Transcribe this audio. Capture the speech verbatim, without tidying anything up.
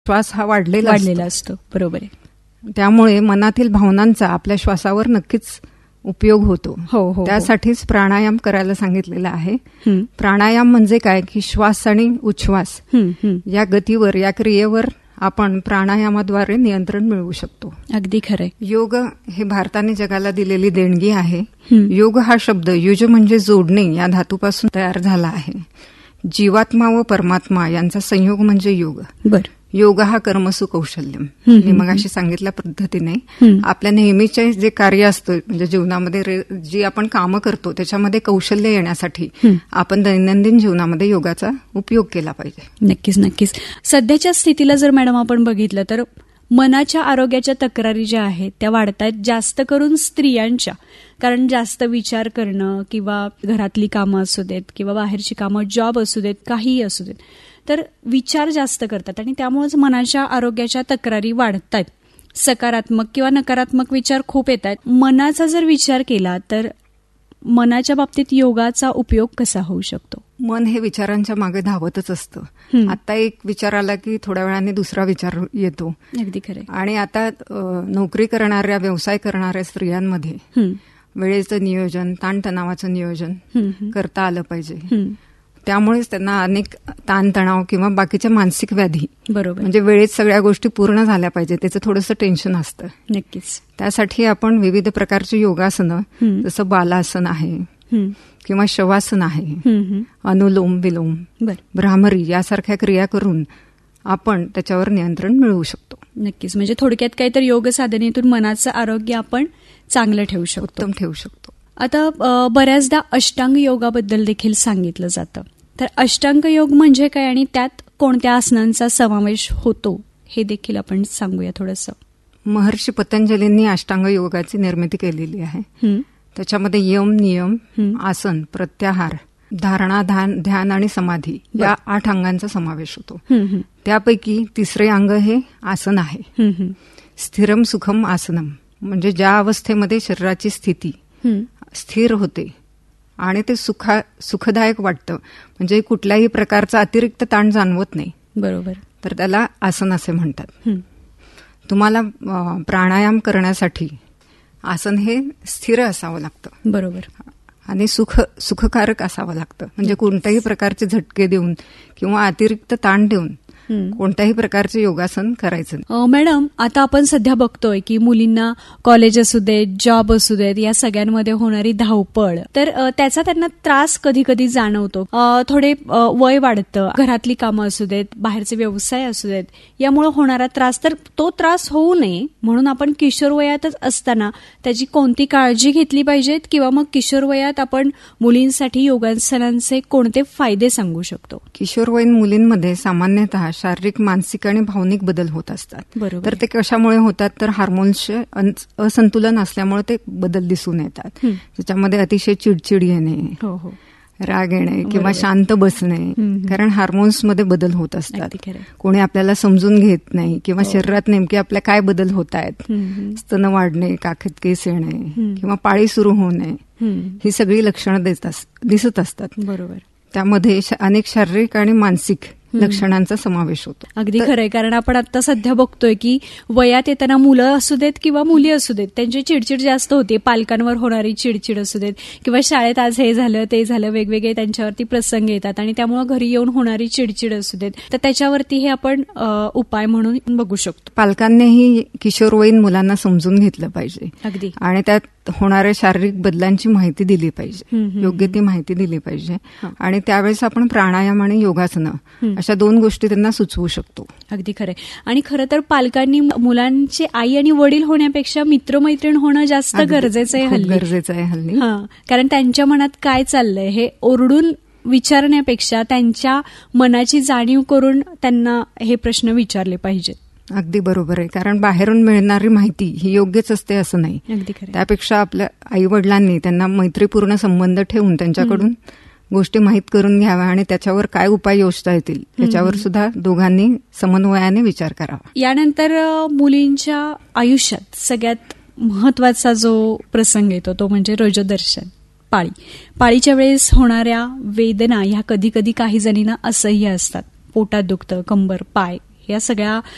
श्वास हा वाढलेला वाढलेला असतो. बरोबर आहे. त्यामुळे मनातील भावनांचा आपल्या श्वासावर नक्कीच उपयोग होतो. हो हो. त्यासाठीच प्राणायाम करायला सांगितलेला आहे. हं. प्राणायाम म्हणजे काय की श्वास आणि उच्छ्वास हं, हं. या गतीवर, या क्रियेवर आपण प्राणायामाद्वारे नियंत्रण मिळवू शकतो. अगदी खरंय. योग हे भारताने जगाला दिलेली देणगी आहे. हं. योग हा शब्द युज म्हणजे जोडणे या धातूपासून तयार झाला आहे. जीवात्मा व परमात्मा यांचा संयोग म्हणजे योग. बर. योग हा कर्मसु कौशल्यम. हं, मी मग अशी सांगितल्या पद्धतीने हं. आपल्या नेहमीचे जे कार्य असतं म्हणजे जीवनामध्ये रे- जी आपण कामं करतो त्याच्यामध्ये कौशल्य येण्यासाठी हं. आपण दैनंदिन जीवनामध्ये योगाचा उपयोग केला पाहिजे. नक्कीच नक्कीच. सध्याच्या स्थितीला जर मॅडम आपण बघितलं तर मनाच्या आरोग्याच्या तक्रारी ज्या आहेत त्या वाढत आहेत, जास्त करून स्त्रियांच्या. कारण जास्त विचार करणं किंवा घरातली कामं असू देत किंवा बाहेरची कामं, जॉब असू देत, काहीही असू देत, तर विचार जास्त करतात आणि त्यामुळेच मनाच्या आरोग्याच्या तक्रारी वाढत आहेत. सकारात्मक किंवा नकारात्मक विचार खूप येत आहेत. मनाचा जर विचार केला तर मनाच्या बाबतीत योगाचा उपयोग कसा होऊ शकतो? मन हे विचारांच्या मागे धावतच असतं. हं. आता एक विचार आला की थोड्या वेळाने दुसरा विचार येतो. अगदी खरंय. आणि आता अ, नोकरी करणाऱ्या, व्यवसाय करणाऱ्या स्त्रियांमध्ये हं. वेळेचं नियोजन, ताणतणावाचं नियोजन हं, हं. करता आलं पाहिजे. हं. त्यामुळेच त्यांना अनेक ताणतणाव किंवा बाकीच्या मानसिक व्याधी बरोबर. म्हणजे वेळेत सगळ्या गोष्टी पूर्ण झाल्या पाहिजे त्याचं थोडंसं टेन्शन असतं. नक्कीच. त्यासाठी आपण विविध प्रकारची योगासनं हं. जसं बालासन आहे हं. किंवा शवासन आहे, हं, हं. अनुलोम विलोम, बर. भ्रामरी यासारख्या क्रिया करून आपण त्याच्यावर नियंत्रण मिळवू शकतो. नक्कीच. म्हणजे थोडक्यात काहीतरी योग साधनेतून मनाचं आरोग्य आपण चांगलं ठेवू शकतो. उत्तम ठेवू शकतो. आता अ, बऱ्याचदा अष्टांग योगाबद्दल देखील सांगितलं जातं. तर अष्टांग योग म्हणजे काय आणि त्यात कोणत्या आसनांचा समावेश होतो हे देखील आपण सांगूया थोडंसं. महर्षी पतंजलींनी अष्टांग योगाची निर्मिती केलेली आहे. हं. त्याच्यामध्ये यम, नियम, हं. आसन, प्रत्याहार, धारणा, ध्यान ध्यान आणि समाधी या आठ अंगांचा समावेश होतो. हं, हं. त्यापैकी तिसरे अंग हे आसन आहे. हं, हं. स्थिरम सुखम आसनम म्हणजे ज्या अवस्थेमध्ये शरीराची स्थिती हं. स्थिर होते आणि ते सुखा सुखदायक वाटतं म्हणजे कुठल्याही प्रकारचा अतिरिक्त ताण जाणवत नाही, बरोबर. तर त्याला आसन असे म्हणतात. हं. तुम्हाला अ, प्राणायाम करण्यासाठी आसन हे स्थिर असावं लागतं बरोबर. आणि सुख सुखकारक असावं लागतं. म्हणजे कोणत्याही प्रकारचे झटके देऊन किंवा अतिरिक्त ताण देऊन हं. कोणत्याही प्रकारचे योगासन करायचं नाही. अ, मॅडम, आता आपण सध्या बघतोय की मुलींना कॉलेज असू देत, जॉब असू देत, या सगळ्यांमध्ये होणारी धावपळ, तर अ, त्याचा त्यांना त्रास कधी कधी जाणवतो. अ, थोडे अ, वय वाढतं, घरातली कामं असू देत, बाहेरचे व्यवसाय असू देत, यामुळे होणारा त्रास, तर तो त्रास होऊ नये म्हणून आपण किशोर वयातच असताना त्याची कोणती काळजी घेतली पाहिजेत किंवा मग किशोर वयात आपण मुलींसाठी योगासनांचे कोणते फायदे सांगू शकतो? किशोरवयीन मुलींमध्ये सामान्यतः शारीरिक, मानसिक आणि भावनिक बदल होत असतात. बरोबर. तर ते कशामुळे होतात तर हार्मोन्सचे अन- असंतुलन असल्यामुळे ते बदल दिसून येतात. हं. त्याच्यामध्ये अतिशय चिडचिड येणे, हो हो. राग येणे किंवा बरोबर. शांत बसणे, हं. कारण हार्मोन्समध्ये बदल होत असतात. अगदी खरंय. कोणी आपल्याला समजून घेत नाही किंवा हो. शरीरात नेमके आपल्या काय बदल होत आहेत. हं, हं. स्तन वाढणे, काखेत केस येणे हं. किंवा पाळी सुरू होणे, हं. ही सगळी लक्षणं देत अस- दिसत असतात. बरोबर. त्यामध्ये श- अनेक शारीरिक आणि मानसिक हं. लक्षणांचा समावेश होतो. अगदी तर- खरंय. कारण आपण आता सध्या बघतोय की वयात येताना मुलं असू देत किंवा मुली असू देत, त्यांची चिडचिड जास्त होते. पालकांवर होणारी चिडचिड असू देत किंवा शाळेत आज हे झालं ते झालं, वेगवेगळे त्यांच्यावरती प्रसंग येतात आणि त्यामुळे घरी येऊन होणारी चिडचिड असू देत, तर त्याच्यावरती हे आपण अ, उपाय म्हणून बघू शकतो. पालकांनीही किशोरवयीन मुलांना समजून घेतलं पाहिजे अगदी. आणि त्यात होणाऱ्या शारीरिक बदलांची माहिती दिली पाहिजे, हं, हं, योग्य ती माहिती दिली पाहिजे. हां. आणि त्यावेळेस आपण प्राणायाम आणि योगासनं हं. अशा दोन गोष्टी त्यांना सुचवू शकतो. अगदी खरंय. आणि खरं तर पालकांनी मुलांची आई आणि वडील होण्यापेक्षा मित्रमैत्रीण होणं जास्त अगदी गरजेचं आहे खूप हल्ली. गरजेचं आहे हल्ली. हा, कारण त्यांच्या मनात काय चाललंय हे ओरडून विचारण्यापेक्षा त्यांच्या मनाची जाणीव करून त्यांना हे प्रश्न विचारले पाहिजेत. अगदी बरोबर आहे, कारण बाहेरून मिळणारी माहिती ही योग्यच असते असं नाही. अगदी खरं. त्यापेक्षा आपल्या आई वडिलांनी त्यांना मैत्रीपूर्ण संबंध ठेवून त्यांच्याकडून गोष्टी माहीत करून घ्याव्या आणि त्याच्यावर काय उपाय योजता येतील याच्यावर सुद्धा दोघांनी समन्वयाने विचार करावा. यानंतर अ, मुलींच्या आयुष्यात सगळ्यात महत्वाचा जो प्रसंग येतो तो म्हणजे रजोदर्शन, पाळी. पाळीच्या वेळेस होणाऱ्या वेदना ह्या कधी कधी काही जणींना असह्य असतात. पोटात दुखतं, कंबर, पाय या सगळ्या